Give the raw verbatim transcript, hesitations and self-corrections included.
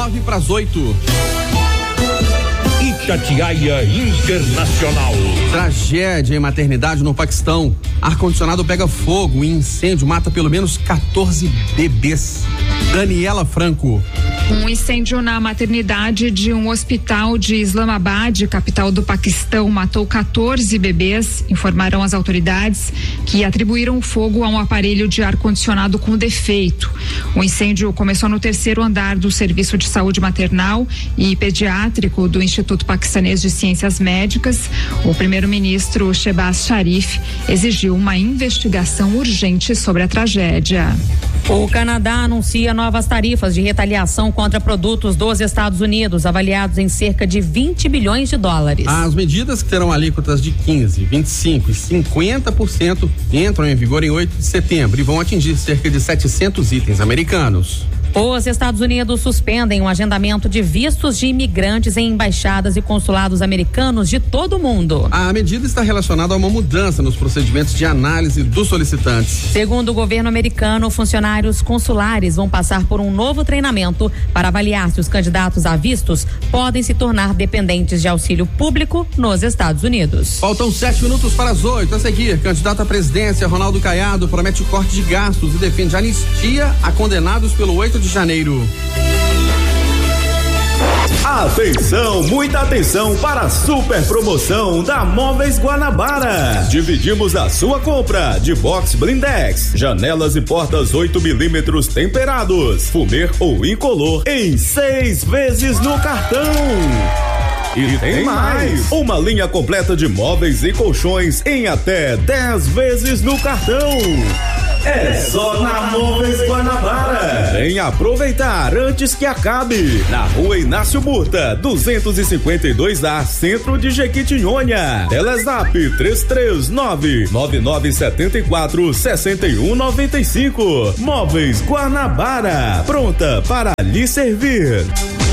nove para as oito. Itatiaia Internacional. Tragédia em maternidade no Paquistão. Ar-condicionado pega fogo e incêndio mata pelo menos quatorze bebês. Daniela Franco. Um incêndio na maternidade de um hospital de Islamabad, capital do Paquistão, matou quatorze bebês, informaram as autoridades, que atribuíram o fogo a um aparelho de ar-condicionado com defeito. O incêndio começou no terceiro andar do Serviço de Saúde Maternal e Pediátrico do Instituto Paquistanês de Ciências Médicas. O primeiro-ministro Shehbaz Sharif exigiu uma investigação urgente sobre a tragédia. O Canadá anuncia novas tarifas de retaliação contra produtos dos Estados Unidos, avaliados em cerca de vinte bilhões de dólares. As medidas, que terão alíquotas de quinze, vinte e cinco e cinquenta por cento, entram em vigor em oito de setembro e vão atingir cerca de setecentos itens americanos. Os Estados Unidos suspendem o agendamento de vistos de imigrantes em embaixadas e consulados americanos de todo o mundo. A medida está relacionada a uma mudança nos procedimentos de análise dos solicitantes. Segundo o governo americano, funcionários consulares vão passar por um novo treinamento para avaliar se os candidatos a vistos podem se tornar dependentes de auxílio público nos Estados Unidos. Faltam sete minutos para as oito. A seguir, candidato à presidência Ronaldo Caiado promete o corte de gastos e defende anistia a condenados pelo oito de janeiro. Atenção, muita atenção para a super promoção da Móveis Guanabara. Dividimos a sua compra de box blindex, janelas e portas oito milímetros temperados, fumê ou incolor em seis vezes no cartão. E tem mais, uma linha completa de móveis e colchões em até dez vezes no cartão. É só na Móveis Guanabara. Vem aproveitar antes que acabe. Na rua Inácio Murta, duzentos e cinquenta e dois A, centro de Jequitinhonha. Telezap três três nove, nove nove sete quatro, seis um nove cinco. Móveis Guanabara, pronta para lhe servir.